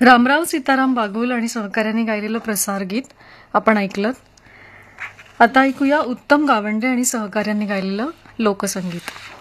रामराव सीताराम बागुल आणि सहकाऱ्यांनी गायलेलं प्रसार गीत आपण ऐकलं. आता ऐकूया उत्तम गावंडे आणि सहकाऱ्यांनी गायलेलं लोकसंगीत.